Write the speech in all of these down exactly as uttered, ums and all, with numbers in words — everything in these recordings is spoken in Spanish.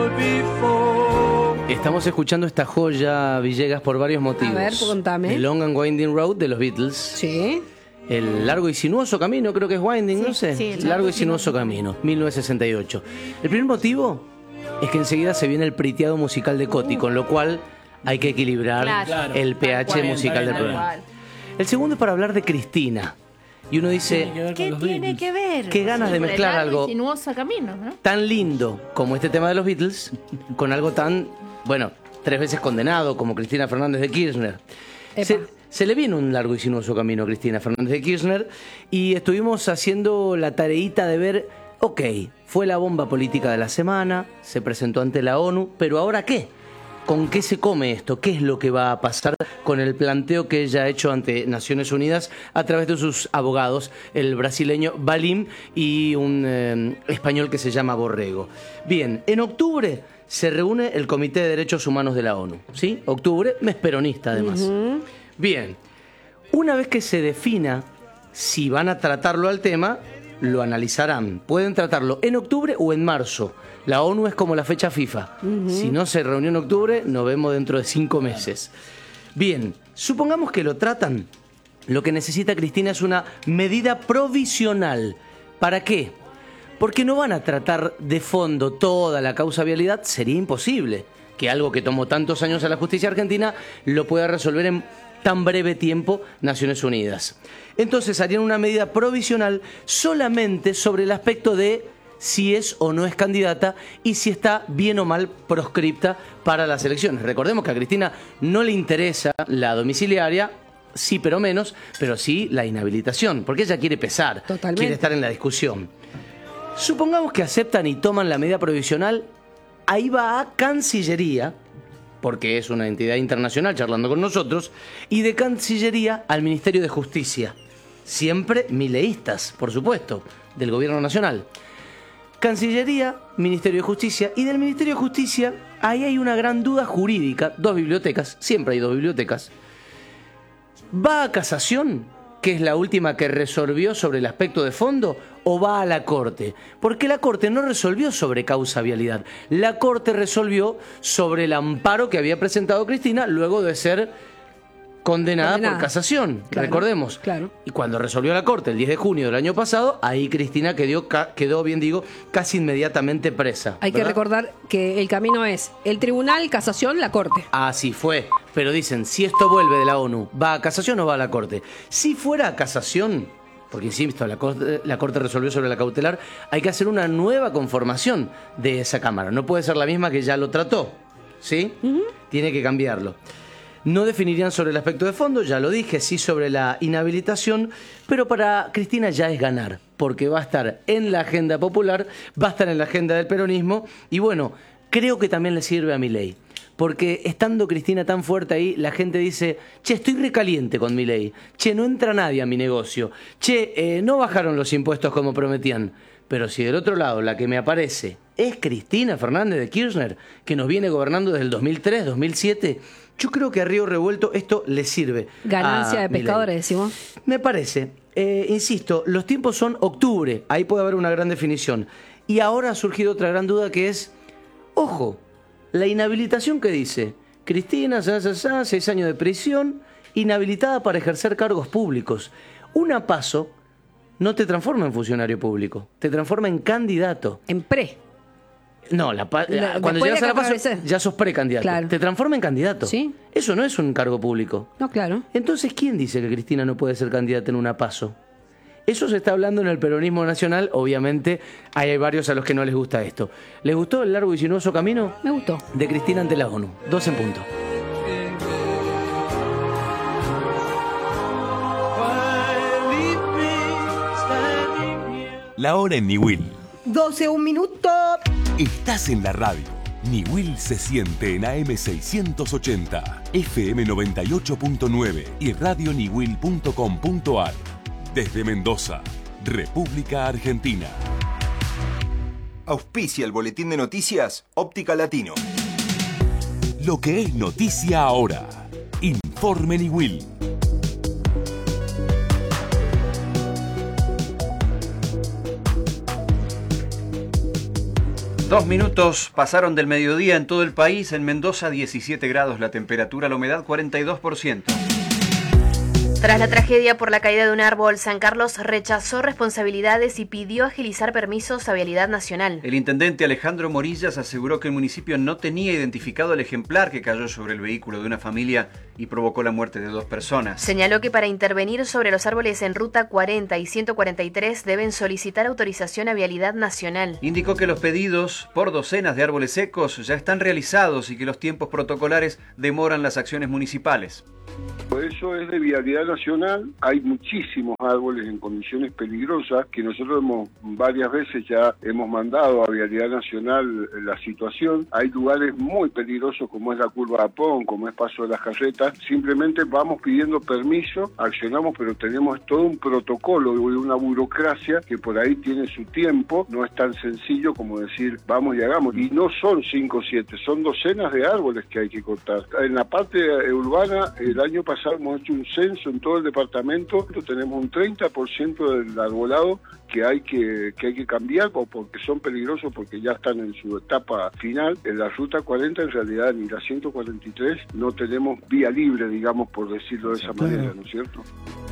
Estamos escuchando esta joya, Villegas, por varios motivos. A ver, contame. El Long and Winding Road de los Beatles. Sí. El largo y sinuoso camino, creo que es Winding, Sí, no sé. sí, el largo, largo y sinuoso camino, mil novecientos sesenta y ocho. El primer motivo es que enseguida se viene el priteado musical de Coti, con lo cual hay que equilibrar Claro. el pH Tal cual, musical tal del cual. programa. El segundo es para hablar de Cristina. Y uno dice, ¿Qué tiene que ver? qué ganas de Por el mezclar largo y algo sinuoso camino, ¿no? tan lindo como este tema de los Beatles, con algo tan, bueno, tres veces condenado como Cristina Fernández de Kirchner. Se, se le viene un largo y sinuoso camino a Cristina Fernández de Kirchner y estuvimos haciendo la tareita de ver, ok, fue la bomba política de la semana, se presentó ante la ONU, pero ¿ahora qué? ¿Con qué se come esto? ¿Qué es lo que va a pasar con el planteo que ella ha hecho ante Naciones Unidas a través de sus abogados, el brasileño Valim y un eh, español que se llama Borrego? Bien, en octubre se reúne el Comité de Derechos Humanos de la ONU, ¿sí? Octubre, mes peronista además. Uh-huh. Bien, una vez que se defina si van a tratarlo al tema, lo analizarán. Pueden tratarlo en octubre o en marzo. La ONU es como la fecha FIFA. Uh-huh. Si no se reunió en octubre, nos vemos dentro de cinco meses. Bien, supongamos que lo tratan. Lo que necesita Cristina es una medida provisional. ¿Para qué? Porque no van a tratar de fondo toda la causa vialidad. Sería imposible que algo que tomó tantos años a la justicia argentina lo pueda resolver en tan breve tiempo Naciones Unidas. Entonces harían una medida provisional solamente sobre el aspecto de si es o no es candidata y si está bien o mal proscripta para las elecciones. Recordemos que a Cristina no le interesa la domiciliaria, sí pero menos, pero sí la inhabilitación, porque ella quiere pesar, Totalmente. quiere estar en la discusión. Supongamos que aceptan y toman la medida provisional, ahí va a Cancillería, porque es una entidad internacional charlando con nosotros, y de Cancillería al Ministerio de Justicia. Siempre mileístas, por supuesto, del Gobierno Nacional. Cancillería, Ministerio de Justicia, y del Ministerio de Justicia, ahí hay una gran duda jurídica, dos bibliotecas, siempre hay dos bibliotecas. ¿Va a casación, que es la última que resolvió sobre el aspecto de fondo, o va a la Corte? Porque la Corte no resolvió sobre causa vialidad, la Corte resolvió sobre el amparo que había presentado Cristina luego de ser condenada, condenada. por casación, claro, recordemos. Claro. Y cuando resolvió la Corte el diez de junio del año pasado, ahí Cristina quedó, quedó bien digo, casi inmediatamente presa. Hay ¿verdad? que recordar que el camino es el tribunal, casación, la Corte. Así fue, pero dicen, si esto vuelve de la ONU, ¿va a casación o va a la Corte? Si fuera a casación, porque insisto, la Corte, la Corte resolvió sobre la cautelar, hay que hacer una nueva conformación de esa Cámara. No puede ser la misma que ya lo trató, ¿sí? Uh-huh. Tiene que cambiarlo. No definirían sobre el aspecto de fondo, ya lo dije, sí sobre la inhabilitación, pero para Cristina ya es ganar, porque va a estar en la agenda popular, va a estar en la agenda del peronismo, y bueno, creo que también le sirve a Milei, porque estando Cristina tan fuerte ahí, la gente dice, che, estoy recaliente con Milei, che, no entra nadie a mi negocio, che, eh, no bajaron los impuestos como prometían. Pero si del otro lado la que me aparece es Cristina Fernández de Kirchner, que nos viene gobernando desde el dos mil tres, dos mil siete, yo creo que a Río Revuelto esto le sirve. Ganancia de pescadores, decimos. Me parece. Eh, insisto, los tiempos son octubre, ahí puede haber una gran definición. Y ahora ha surgido otra gran duda que es, ojo, la inhabilitación que dice, Cristina, sa, sa, sa, seis años de prisión, inhabilitada para ejercer cargos públicos. Una paso no te transforma en funcionario público, te transforma en candidato. En pre. No, la, la, cuando llegas a la paso ya sos precandidato. Claro. Te transforma en candidato. ¿Sí? Eso no es un cargo público. No, claro. Entonces, ¿quién dice que Cristina no puede ser candidata en una paso? Eso se está hablando en el peronismo nacional. Obviamente, hay varios a los que no les gusta esto. ¿Les gustó el largo y sinuoso camino? Me gustó. De Cristina ante la ONU. Dos en punto. La hora en Niwil. doce, un minuto. Estás en la radio. Niwil se siente en A M seiscientos ochenta, F M noventa y ocho punto nueve y radio niwil punto com punto ar. Desde Mendoza, República Argentina. Auspicia el boletín de noticias Óptica Latino. Lo que es noticia ahora. Informe Niwil. Dos minutos pasaron del mediodía en todo el país. En Mendoza, diecisiete grados la temperatura, la humedad cuarenta y dos por ciento. Tras la tragedia por la caída de un árbol, San Carlos rechazó responsabilidades y pidió agilizar permisos a Vialidad Nacional. El intendente Alejandro Morillas aseguró que el municipio no tenía identificado el ejemplar que cayó sobre el vehículo de una familia y provocó la muerte de dos personas. Señaló que para intervenir sobre los árboles en Ruta cuarenta y ciento cuarenta y tres deben solicitar autorización a Vialidad Nacional. Indicó que los pedidos por docenas de árboles secos ya están realizados y que los tiempos protocolares demoran las acciones municipales. Eso es de Vialidad Nacional. Hay muchísimos árboles en condiciones peligrosas que nosotros hemos varias veces ya hemos mandado a Vialidad Nacional la situación. Hay lugares muy peligrosos como es la Curva Apón, como es Paso de las Carretas. Simplemente vamos pidiendo permiso, accionamos, pero tenemos todo un protocolo y una burocracia que por ahí tiene su tiempo. No es tan sencillo como decir vamos y hagamos. Y no son cinco o siete, son docenas de árboles que hay que cortar. En la parte urbana, el año pasado hemos hecho un censo en todo el departamento, tenemos un treinta por ciento del arbolado que hay que, que hay que cambiar o porque son peligrosos, porque ya están en su etapa final. En la Ruta cuarenta en realidad ni la ciento cuarenta y tres no tenemos vía libre, digamos, por decirlo de esa manera, ¿no es cierto?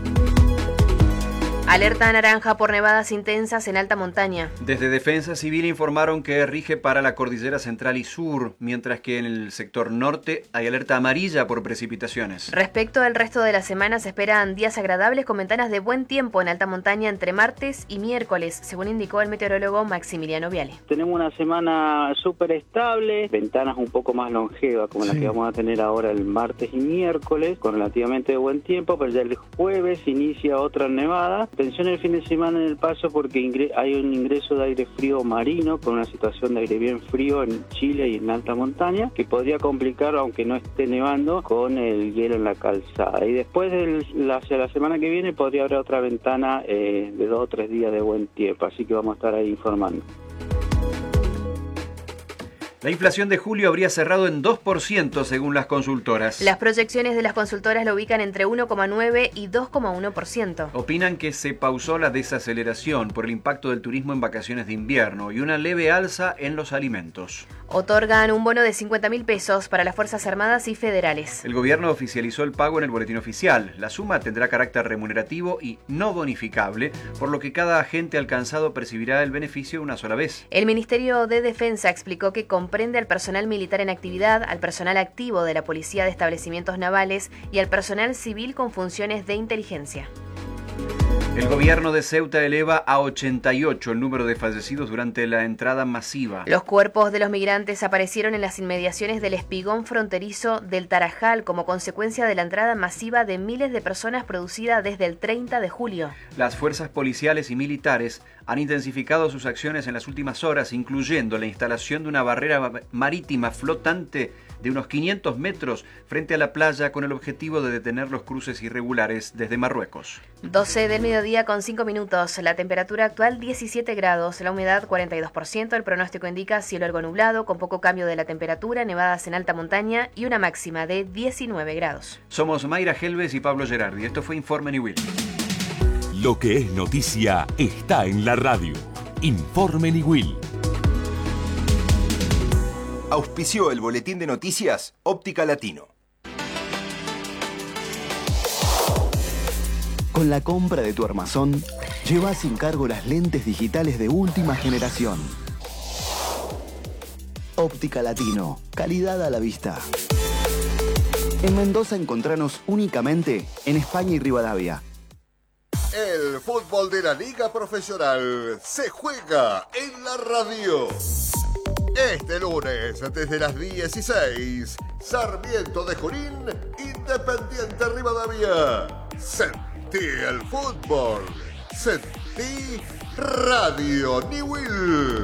Alerta naranja por nevadas intensas en alta montaña. Desde Defensa Civil informaron que rige para la cordillera central y sur, mientras que en el sector norte hay alerta amarilla por precipitaciones. Respecto al resto de la semana, se esperan días agradables con ventanas de buen tiempo en alta montaña entre martes y miércoles, según indicó el meteorólogo Maximiliano Viale. Tenemos una semana súper estable, ventanas un poco más longevas como sí. las que vamos a tener ahora el martes y miércoles, con relativamente buen tiempo, pero ya el jueves inicia otra nevada. Atención el fin de semana en el paso porque ingre- hay un ingreso de aire frío marino con una situación de aire bien frío en Chile y en alta montaña que podría complicar, aunque no esté nevando, con el hielo en la calzada. Y después del, la, hacia la semana que viene podría haber otra ventana eh, de dos o tres días de buen tiempo, así que vamos a estar ahí informando. La inflación de julio habría cerrado en dos por ciento según las consultoras. Las proyecciones de las consultoras lo ubican entre uno coma nueve y dos coma uno por ciento. Opinan que se pausó la desaceleración por el impacto del turismo en vacaciones de invierno y una leve alza en los alimentos. Otorgan un bono de cincuenta mil pesos para las Fuerzas Armadas y Federales. El gobierno oficializó el pago en el boletín oficial. La suma tendrá carácter remunerativo y no bonificable, por lo que cada agente alcanzado percibirá el beneficio una sola vez. El Ministerio de Defensa explicó que comprende al personal militar en actividad, al personal activo de la Policía de Establecimientos Navales y al personal civil con funciones de inteligencia. El gobierno de Ceuta eleva a ochenta y ocho el número de fallecidos durante la entrada masiva. Los cuerpos de los migrantes aparecieron en las inmediaciones del espigón fronterizo del Tarajal como consecuencia de la entrada masiva de miles de personas producida desde el treinta de julio. Las fuerzas policiales y militares han intensificado sus acciones en las últimas horas, incluyendo la instalación de una barrera marítima flotante de unos quinientos metros frente a la playa con el objetivo de detener los cruces irregulares desde Marruecos. doce del mediodía con cinco minutos, la temperatura actual diecisiete grados, la humedad cuarenta y dos por ciento, el pronóstico indica cielo algo nublado, con poco cambio de la temperatura, nevadas en alta montaña y una máxima de diecinueve grados. Somos Mayra Helves y Pablo Gerardi, esto fue Informe Niwil. Lo que es noticia está en la radio. Informe Niwil. Auspició el boletín de noticias Óptica Latino. Con la compra de tu armazón, lleva sin cargo las lentes digitales de última generación. Óptica Latino, calidad a la vista. En Mendoza encontranos únicamente en España y Rivadavia. El fútbol de la Liga Profesional se juega en la radio. Este lunes, desde las dieciséis, Sarmiento de Junín, Independiente Rivadavia. Sentí el fútbol. Sentí Radio Niwil.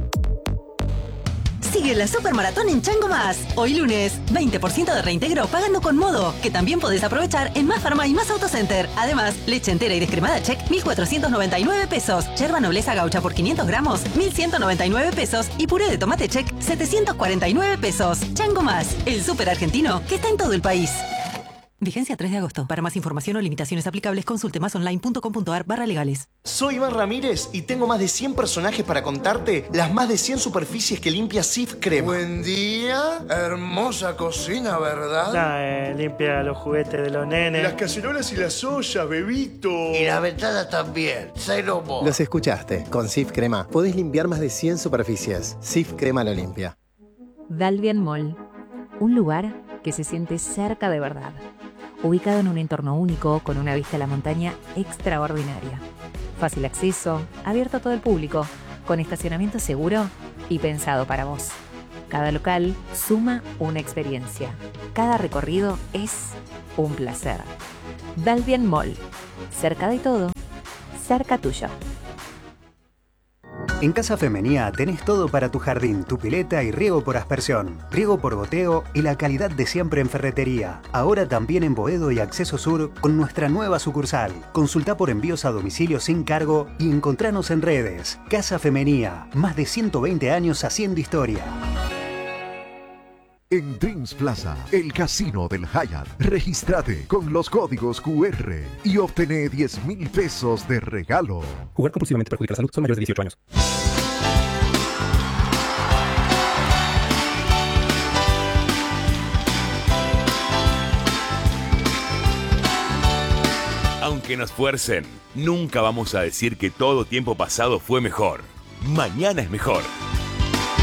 Sigue la Supermaratón en Chango Más. Hoy lunes, veinte por ciento de reintegro pagando con Modo, que también podés aprovechar en Más Farma y Más Autocenter. Además, leche entera y descremada Check, mil cuatrocientos noventa y nueve pesos. Yerba Nobleza Gaucha por quinientos gramos, mil ciento noventa y nueve pesos. Y puré de tomate Check, setecientos cuarenta y nueve pesos. Chango Más, el súper argentino que está en todo el país. Vigencia tres de agosto. Para más información o limitaciones aplicables, consulte masonline.com.ar barra legales. Soy Iván Ramírez y tengo más de cien personajes para contarte las más de cien superficies que limpia Cif Crema. Buen día. Hermosa cocina, ¿verdad? Ah, eh, limpia los juguetes de los nenes. Las cacerolas y las ollas, bebito. Y la ventana también. Cero mo. Los escuchaste. Con Cif Crema podés limpiar más de cien superficies. Cif Crema lo limpia. Dalvian Mall. Un lugar que se siente cerca de verdad. Ubicado en un entorno único, con una vista a la montaña extraordinaria. Fácil acceso, abierto a todo el público, con estacionamiento seguro y pensado para vos. Cada local suma una experiencia. Cada recorrido es un placer. Dalvian Mall. Cerca de todo, cerca tuyo. En Casa Femenía tenés todo para tu jardín, tu pileta y riego por aspersión, riego por goteo y la calidad de siempre en ferretería. Ahora también en Boedo y Acceso Sur con nuestra nueva sucursal. Consulta por envíos a domicilio sin cargo y encontranos en redes. Casa Femenía, más de ciento veinte años haciendo historia. En Dreams Plaza, el casino del Hyatt. Regístrate con los códigos cu erre y obtené diez mil pesos de regalo. Jugar compulsivamente perjudica la salud. Son mayores de dieciocho años. Aunque nos fuercen, nunca vamos a decir que todo tiempo pasado fue mejor. Mañana es mejor.